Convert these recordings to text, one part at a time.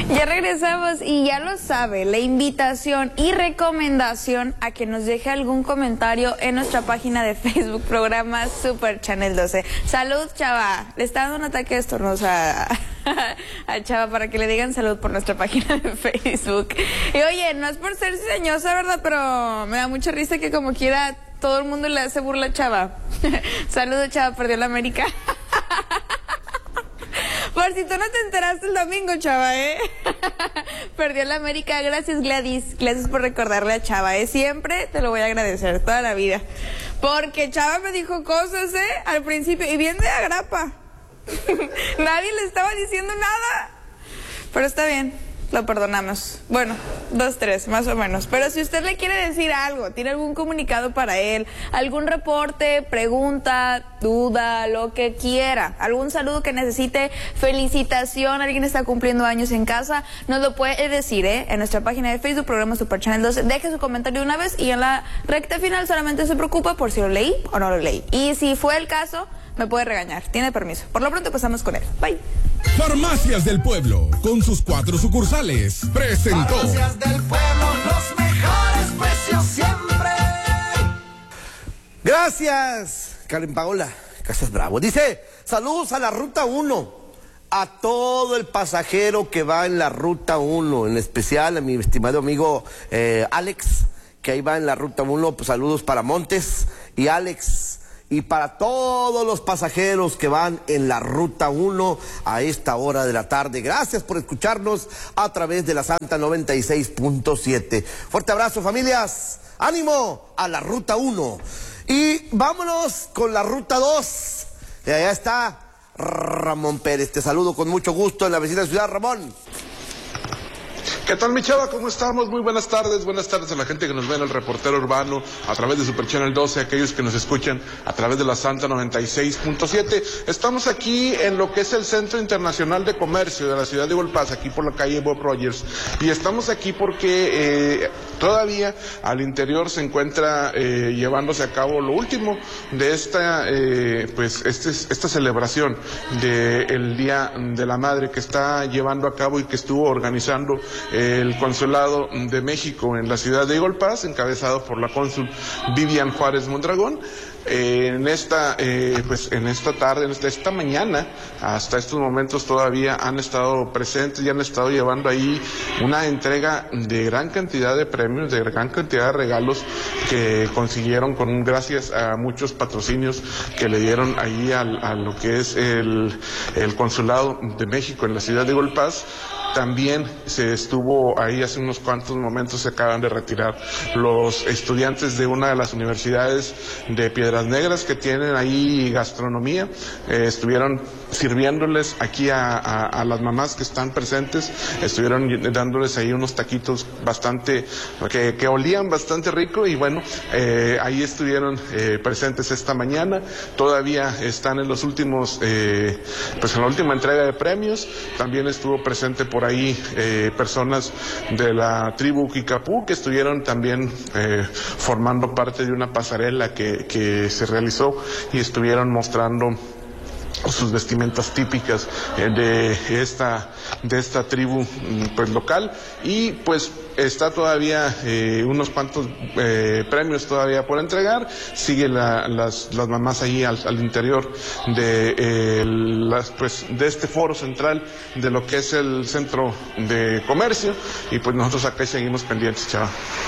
Ya regresamos y ya lo sabe, la invitación y recomendación a que nos deje algún comentario en nuestra página de Facebook, programa Super Channel 12. Salud, Chava. Le está dando un ataque de estornudos a Chava para que le digan salud por nuestra página de Facebook. Y oye, no es por ser cizañosa, ¿verdad? Pero me da mucha risa que como quiera todo el mundo le hace burla a Chava. Saludos, Chava, perdió la América. Por si tú no te enteraste el domingo, Chava, perdió la América. Gracias, Gladys. Gracias por recordarle a Chava, Siempre te lo voy a agradecer, toda la vida. Porque Chava me dijo cosas, al principio, y bien de agrapa. Nadie le estaba diciendo nada. Pero está bien, lo perdonamos. Bueno, 2, 3, más o menos. Pero si usted le quiere decir algo, tiene algún comunicado para él, algún reporte, pregunta, duda, lo que quiera, algún saludo que necesite, felicitación, alguien está cumpliendo años en casa, nos lo puede decir, en nuestra página de Facebook, programa Super Channel 12. Deje su comentario de una vez y en la recta final solamente se preocupa por si lo leí o no lo leí. Y si fue el caso, me puede regañar, tiene permiso. Por lo pronto pasamos con él. Bye. Farmacias del Pueblo, con sus 4 sucursales, presentó. Farmacias del Pueblo, los mejores precios siempre. Gracias, Karen Paola Casas Bravo. Dice, saludos a la Ruta 1, a todo el pasajero que va en la Ruta 1, en especial a mi estimado amigo Alex, que ahí va en la Ruta 1, pues saludos para Montes y Alex. Y para todos los pasajeros que van en la Ruta 1 a esta hora de la tarde, gracias por escucharnos a través de la Santa 96.7. Fuerte abrazo, familias. Ánimo a la Ruta 1. Y vámonos con la Ruta 2. Y allá está Ramón Pérez. Te saludo con mucho gusto en la vecina ciudad, Ramón. ¿Qué tal, mi Chava? ¿Cómo estamos? Muy buenas tardes a la gente que nos ve en el Reportero Urbano a través de Super Channel 12, aquellos que nos escuchan a través de la Santa 96.7. Estamos aquí en lo que es el Centro Internacional de Comercio de la ciudad de Golpaz, aquí por la calle Bob Rogers, y estamos aquí porque todavía al interior se encuentra llevándose a cabo lo último de esta esta celebración del Día de la Madre que está llevando a cabo y que estuvo organizando el Consulado de México en la ciudad de Golpaz, encabezado por la cónsul Vivian Juárez Mondragón. En esta tarde, esta mañana, hasta estos momentos todavía han estado presentes y han estado llevando ahí una entrega de gran cantidad de premios, de gran cantidad de regalos que consiguieron gracias a muchos patrocinios que le dieron ahí a lo que es el Consulado de México en la ciudad de Golpaz. También se estuvo ahí hace unos cuantos momentos, se acaban de retirar los estudiantes de una de las universidades de Piedras Negras que tienen ahí gastronomía, estuvieron sirviéndoles aquí a las mamás que están presentes, estuvieron dándoles ahí unos taquitos que olían bastante rico y bueno, ahí estuvieron presentes esta mañana, todavía están en los últimos, en la última entrega de premios, también estuvo presente por ahí personas de la tribu Kikapú que estuvieron también formando parte de una pasarela que se realizó y estuvieron mostrando sus vestimentas típicas de esta tribu local y pues está todavía unos cuantos premios todavía por entregar. Siguen las mamás ahí al interior de de este foro central de lo que es el centro de comercio y pues nosotros acá seguimos pendientes, Chava.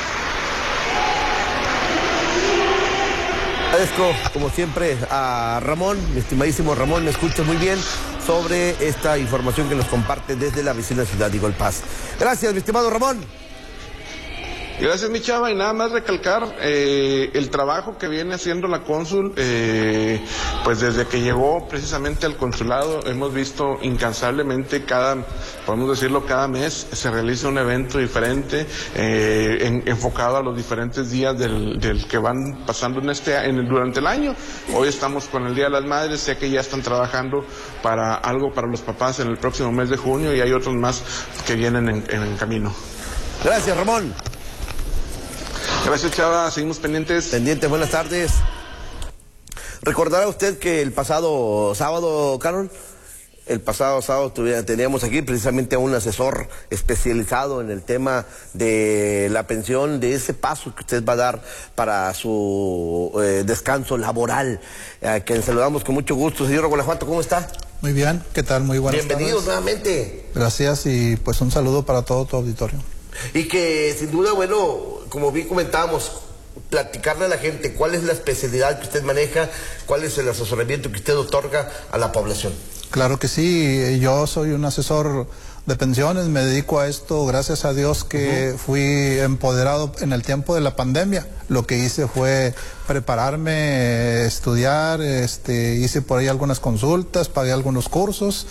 Agradezco, como siempre, a Ramón, mi estimadísimo Ramón, me escuchas muy bien sobre esta información que nos comparte desde la vecina ciudad de Golpaz. Gracias, mi estimado Ramón. Gracias, mi Chava, y nada más recalcar el trabajo que viene haciendo la cónsul, pues desde que llegó precisamente al consulado, hemos visto incansablemente podemos decirlo, cada mes se realiza un evento diferente, enfocado a los diferentes días del que van pasando durante el año. Hoy estamos con el Día de las Madres, sé que ya están trabajando para algo para los papás en el próximo mes de junio y hay otros más que vienen en camino. Gracias, Ramón. Gracias, Chava, seguimos pendientes. Buenas tardes. Recordará usted que el pasado sábado, Carol, El pasado sábado teníamos aquí precisamente a un asesor especializado en el tema de la pensión, de ese paso que usted va a dar para su descanso laboral, a quien saludamos con mucho gusto. Señor Guanajuato, ¿cómo está? Muy bien, ¿qué tal? Muy buenas tardes. Bienvenidos nuevamente. Gracias y pues un saludo para todo tu auditorio. Y que sin duda, bueno, como bien comentábamos, platicarle a la gente cuál es la especialidad que usted maneja, cuál es el asesoramiento que usted otorga a la población. Claro que sí, yo soy un asesor de pensiones, me dedico a esto, gracias a Dios que fui empoderado en el tiempo de la pandemia. Lo que hice fue prepararme, estudiar, hice por ahí algunas consultas, pagué algunos cursos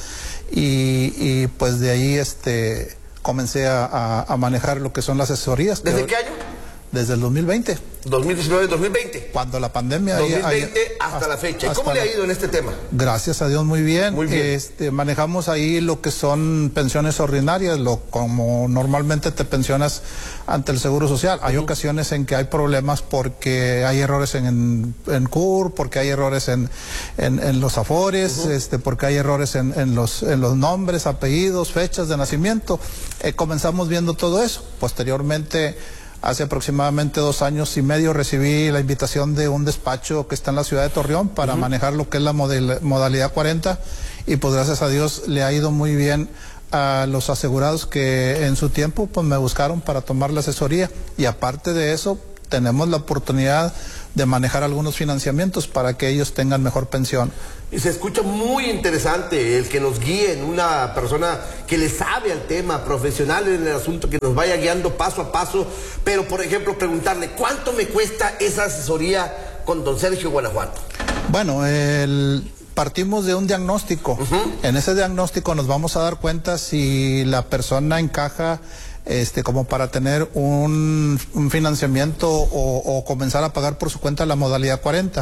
y pues de ahí comencé a manejar lo que son las asesorías. ¿Desde qué año? Desde el 2020. 2019-2020. Cuando la pandemia... 2020 hasta la fecha. ¿Y cómo le ha ido en este tema? Gracias a Dios, muy bien. Muy bien. Manejamos ahí lo que son pensiones ordinarias, como normalmente te pensionas ante el Seguro Social. Hay ocasiones en que hay problemas porque hay errores en CUR, porque hay errores en los afores, porque hay errores en los nombres, apellidos, fechas de nacimiento. Comenzamos viendo todo eso. Posteriormente... Hace aproximadamente 2 años y medio recibí la invitación de un despacho que está en la ciudad de Torreón para manejar lo que es la modalidad 40 y pues gracias a Dios le ha ido muy bien a los asegurados que en su tiempo pues me buscaron para tomar la asesoría y aparte de eso tenemos la oportunidad de manejar algunos financiamientos para que ellos tengan mejor pensión. Y se escucha muy interesante el que nos guíe en una persona que le sabe al tema, profesional en el asunto, que nos vaya guiando paso a paso, pero por ejemplo preguntarle, ¿cuánto me cuesta esa asesoría con don Sergio Guanajuato? Bueno, partimos de un diagnóstico. En ese diagnóstico nos vamos a dar cuenta si la persona encaja como para tener un financiamiento o comenzar a pagar por su cuenta la modalidad 40.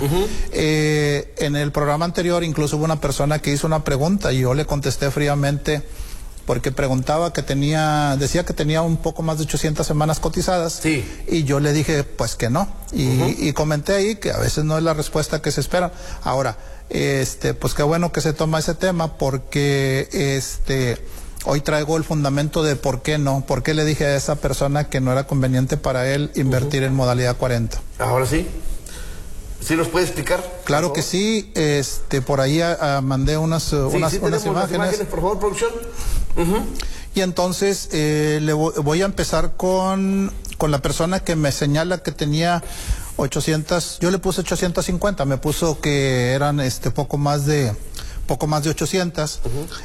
En el programa anterior incluso hubo una persona que hizo una pregunta y yo le contesté fríamente porque preguntaba decía que tenía un poco más de 800 semanas cotizadas. Sí. Y yo le dije pues que no y comenté ahí que a veces no es la respuesta que se espera. Ahora, pues qué bueno que se toma ese tema porque hoy traigo el fundamento de por qué no, por qué le dije a esa persona que no era conveniente para él invertir en modalidad 40. Ahora sí. ¿Sí nos puede explicar? Claro que sí, por ahí mandé unas imágenes. Las imágenes, por favor, producción. Y entonces voy a empezar con la persona que me señala que tenía 800, yo le puse 850, me puso que eran poco más de 800.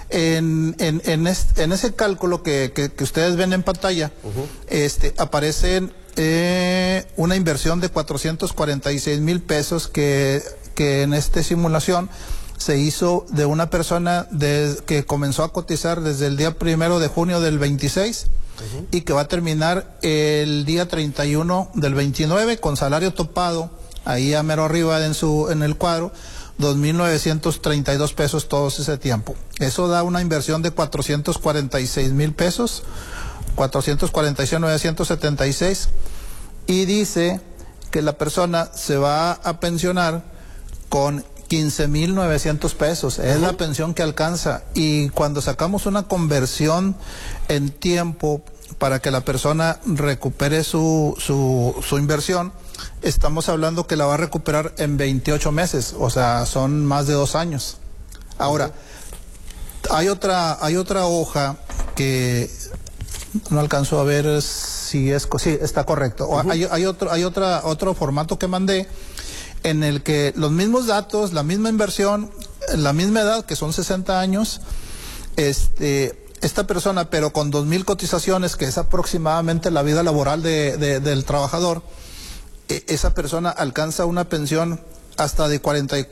En ese cálculo que ustedes ven en pantalla, aparecen una inversión de 446,000 pesos que en esta simulación se hizo de una persona que comenzó a cotizar desde el día 1 de junio del 26 y que va a terminar el día 31 del 29 con salario topado, ahí a mero arriba en el cuadro, 2,932 pesos todo ese tiempo. Eso da una inversión de 446,000 pesos, 446,976, y dice que la persona se va a pensionar con 15,900 pesos. Es la pensión que alcanza. Y cuando sacamos una conversión en tiempo para que la persona recupere su inversión, estamos hablando que la va a recuperar en 28 meses, o sea, son más de 2 años. Ahora, hay otra hoja que no alcanzo a ver si sí, está correcto. Hay otro formato que mandé en el que los mismos datos, la misma inversión, la misma edad, que son 60 años, esta persona, pero con 2,000 cotizaciones, que es aproximadamente la vida laboral del trabajador, esa persona alcanza una pensión hasta de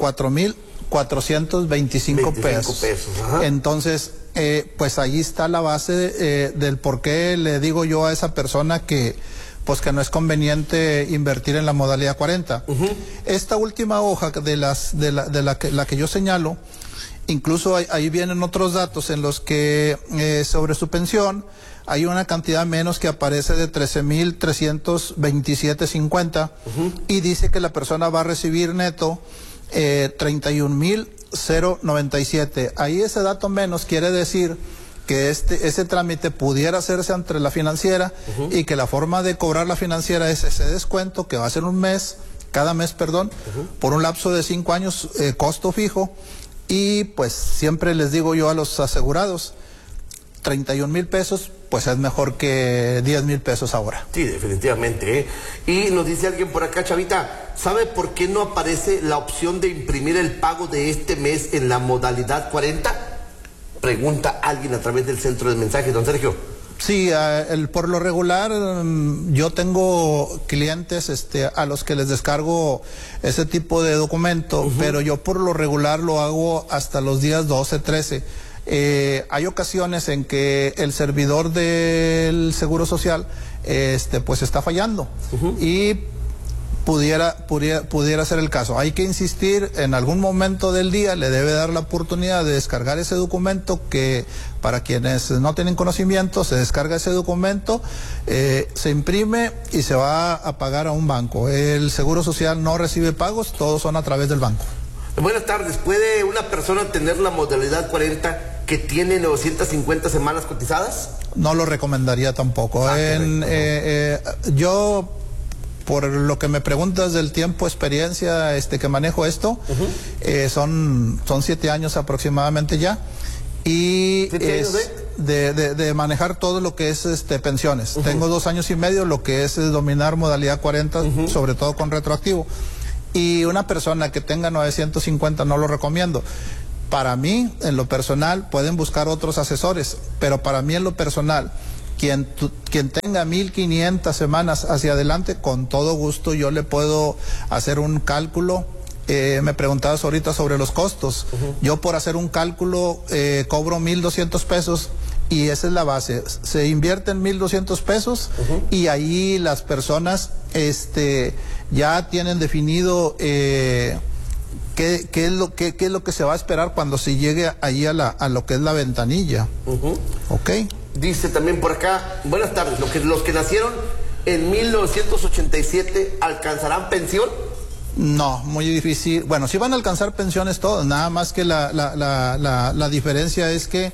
44,425 pesos. Entonces, pues ahí está la base del por qué le digo yo a esa persona que no es conveniente invertir en la modalidad 40. Esta última hoja de la que yo señalo, incluso ahí vienen otros datos en los que sobre su pensión hay una cantidad menos que aparece de 13,327.50 y dice que la persona va a recibir neto 31,000 097. Ahí ese dato menos quiere decir que ese trámite pudiera hacerse ante la financiera y que la forma de cobrar la financiera es ese descuento que va a ser cada mes, por un lapso de 5 años, costo fijo. Y pues siempre les digo yo a los asegurados, 31,000 pesos, pues es mejor que 10,000 pesos ahora. Sí, definitivamente, ¿eh? Y nos dice alguien por acá, Chavita, ¿sabe por qué no aparece la opción de imprimir el pago de este mes en la modalidad 40? Pregunta alguien a través del centro de mensajes, don Sergio. Sí, por lo regular yo tengo clientes a los que les descargo ese tipo de documento, pero yo por lo regular lo hago hasta los días 12, 13. Hay ocasiones en que el servidor del Seguro Social pues está fallando y pudiera ser el caso. Hay que insistir, en algún momento del día le debe dar la oportunidad de descargar ese documento, que para quienes no tienen conocimiento, se descarga ese documento, se imprime y se va a pagar a un banco. El Seguro Social no recibe pagos, todos son a través del banco. Buenas tardes, ¿puede una persona tener la modalidad 40 que tiene 950 semanas cotizadas? No lo recomendaría tampoco. Yo, por lo que me preguntas del tiempo, experiencia que manejo esto, son 7 años aproximadamente ya, y de manejar todo lo que es pensiones. Tengo 2 años y medio lo que es dominar modalidad 40, sobre todo con retroactivo. Y una persona que tenga 950 no lo recomiendo. Para mí, en lo personal, pueden buscar otros asesores, pero para mí en lo personal, quien tenga 1,500 semanas hacia adelante, con todo gusto yo le puedo hacer un cálculo. Me preguntabas ahorita sobre los costos. Yo, por hacer un cálculo, cobro 1,200 pesos y esa es la base. Se invierten 1,200 pesos y ahí las personas ya tienen definido qué es lo que se va a esperar cuando se llegue ahí a lo que es la ventanilla. ¿Ok? Dice también por acá, buenas tardes, los que nacieron en 1987, ¿alcanzarán pensión? No, muy difícil. Bueno, sí van a alcanzar pensiones todos, nada más que la diferencia es que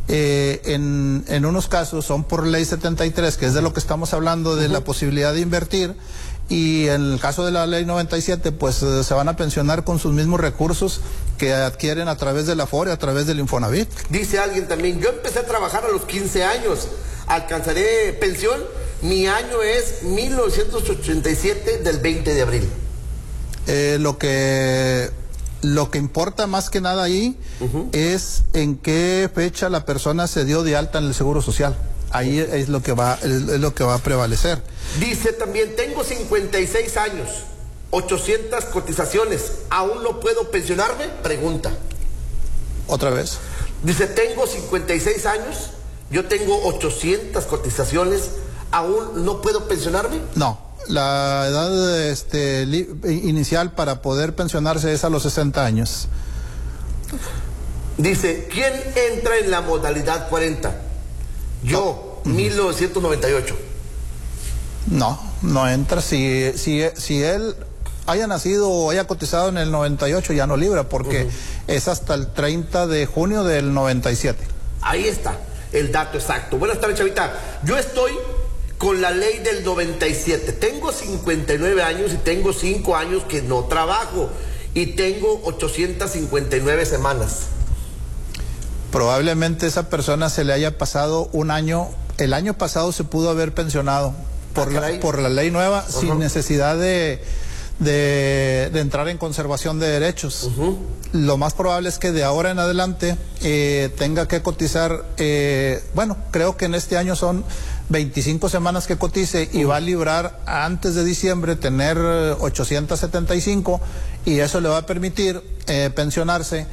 en unos casos son por ley 73, que es de lo que estamos hablando, de la posibilidad de invertir, y en el caso de la ley 97, pues se van a pensionar con sus mismos recursos que adquieren a través de la Afore, a través del Infonavit. Dice alguien también, yo empecé a trabajar a los 15 años, ¿alcanzaré pensión? Mi año es 1987 del 20 de abril. Lo que importa más que nada ahí es en qué fecha la persona se dio de alta en el Seguro Social. Ahí es lo que va a prevalecer. Dice también, tengo 56 años, 800 cotizaciones, ¿aún no puedo pensionarme? Pregunta. ¿Otra vez? Dice, tengo 56 años, yo tengo 800 cotizaciones, ¿aún no puedo pensionarme? No, la edad inicial para poder pensionarse es a los 60 años. Dice, ¿quién entra en la modalidad 40? Yo, 1998. No entra. Si él haya nacido o haya cotizado en el 98, ya no libra, porque es hasta el 30 de junio del 97. Ahí está el dato exacto. Buenas tardes, Chavita. Yo estoy con la ley del 97. Tengo 59 años y tengo 5 años que no trabajo. Y tengo 859 semanas. Probablemente esa persona se le haya pasado un año. El año pasado se pudo haber pensionado por la ley nueva, sin necesidad de entrar en conservación de derechos. Lo más probable es que de ahora en adelante tenga que cotizar, creo que en este año son 25 semanas que cotice y va a librar antes de diciembre tener 875, y eso le va a permitir pensionarse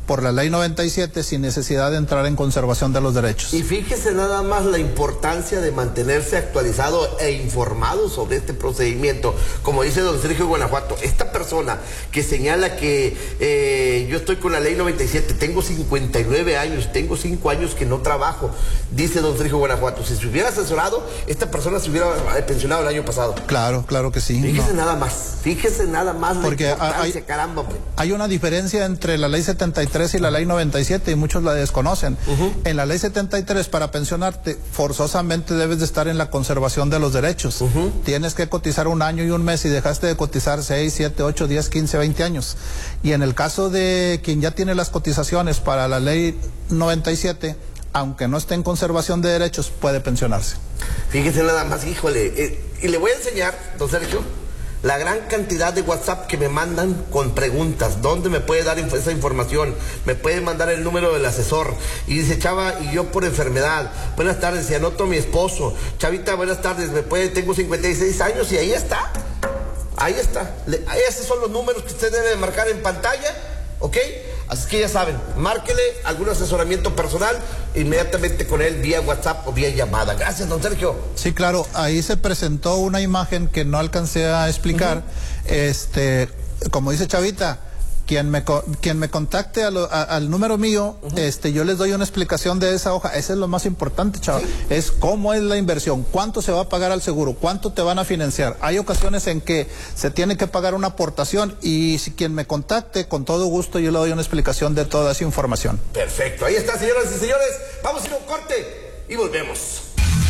por la ley 97 sin necesidad de entrar en conservación de los derechos. Y fíjese nada más la importancia de mantenerse actualizado e informado sobre este procedimiento. Como dice don Sergio Guanajuato, esta persona que señala que yo estoy con la ley 97, tengo 59 años, tengo 5 años que no trabajo, dice don Sergio Guanajuato, si se hubiera asesorado, esta persona se hubiera pensionado el año pasado. Claro que sí. Fíjese nada más porque la importancia, caramba, hombre. Hay una diferencia entre la ley 73 y la ley 97 y muchos la desconocen. En la ley 73, para pensionarte, forzosamente debes de estar en la conservación de los derechos. Tienes que cotizar 1 año y 1 mes y dejaste de cotizar 6, 7, 8, 10, 15, 20 años. Y en el caso de quien ya tiene las cotizaciones para la ley 97, aunque no esté en conservación de derechos, puede pensionarse. Fíjese nada más, híjole, y le voy a enseñar, don Sergio, la gran cantidad de WhatsApp que me mandan con preguntas. ¿Dónde me puede dar esa información? Me puede mandar el número del asesor. Y dice, Chava, y yo por enfermedad. Buenas tardes, si anoto a mi esposo. Chavita, buenas tardes, tengo 56 años y ahí está. Ahí está. Esos son los números que usted debe marcar en pantalla, ¿ok? Así que ya saben, márquele algún asesoramiento personal inmediatamente con él vía WhatsApp o vía llamada. Gracias, don Sergio. Sí, claro, ahí se presentó una imagen que no alcancé a explicar. Como dice Chavita, quien me contacte al número mío, yo les doy una explicación de esa hoja. Eso es lo más importante, Chava. ¿Sí? Es cómo es la inversión, cuánto se va a pagar al seguro, cuánto te van a financiar. Hay ocasiones en que se tiene que pagar una aportación y si quien me contacte, con todo gusto yo le doy una explicación de toda esa información. Perfecto, ahí está, señoras y señores. Vamos a ir a un corte y volvemos.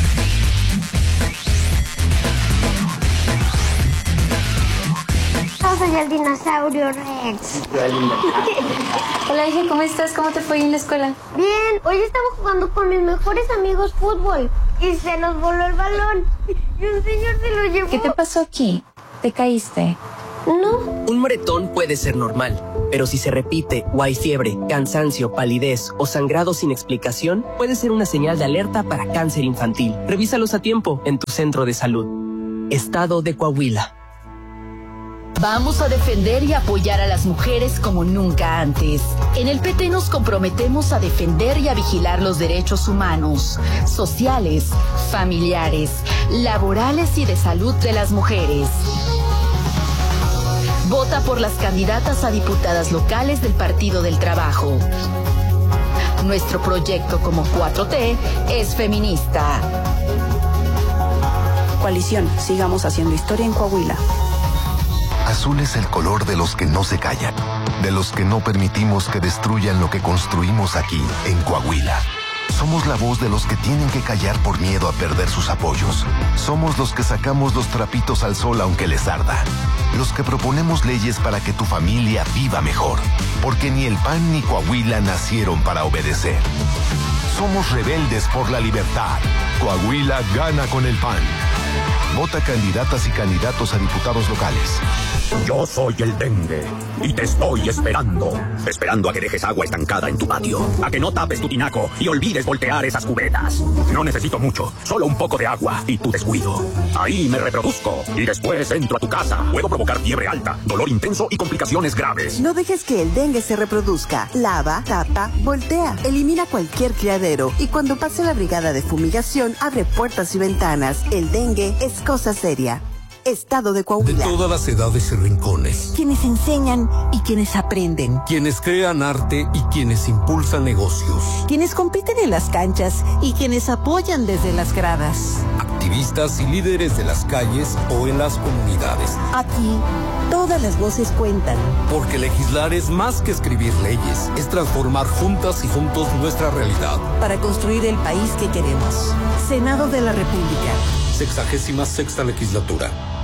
Yo soy el dinosaurio Rex. Hola, hija, ¿cómo estás? ¿Cómo te fue en la escuela? Bien, hoy estaba jugando con mis mejores amigos fútbol y se nos voló el balón y un señor se lo llevó. ¿Qué te pasó aquí? ¿Te caíste? No. Un moretón puede ser normal, pero si se repite o hay fiebre, cansancio, palidez o sangrado sin explicación, puede ser una señal de alerta para cáncer infantil. Revísalos a tiempo en tu centro de salud. Estado de Coahuila. Vamos a defender y apoyar a las mujeres como nunca antes. En el PT nos comprometemos a defender y a vigilar los derechos humanos, sociales, familiares, laborales y de salud de las mujeres. Vota por las candidatas a diputadas locales del Partido del Trabajo. Nuestro proyecto como 4T es feminista. Coalición, sigamos haciendo historia en Coahuila. Azul es el color de los que no se callan, de los que no permitimos que destruyan lo que construimos aquí, en Coahuila. Somos la voz de los que tienen que callar por miedo a perder sus apoyos. Somos los que sacamos los trapitos al sol aunque les arda. Los que proponemos leyes para que tu familia viva mejor. Porque ni el PAN ni Coahuila nacieron para obedecer. Somos rebeldes por la libertad. Coahuila gana con el PAN. Vota candidatas y candidatos a diputados locales. Yo soy el dengue y te estoy esperando. Esperando a que dejes agua estancada en tu patio. A que no tapes tu tinaco y olvides voltear esas cubetas. No necesito mucho, solo un poco de agua y tu descuido. Ahí me reproduzco y después entro a tu casa. Puedo provocar fiebre alta, dolor intenso y complicaciones graves. No dejes que el dengue se reproduzca. Lava, tapa, voltea. Elimina cualquier criadero y cuando pase la brigada de fumigación, abre puertas y ventanas. El dengue es cosa seria. Estado de Coahuila. De todas las edades y rincones. Quienes enseñan y quienes aprenden. Quienes crean arte y quienes impulsan negocios. Quienes compiten en las canchas y quienes apoyan desde las gradas. Activistas y líderes de las calles o en las comunidades. Aquí, todas las voces cuentan. Porque legislar es más que escribir leyes. Es transformar juntas y juntos nuestra realidad. Para construir el país que queremos. Senado de la República. 66ª legislatura.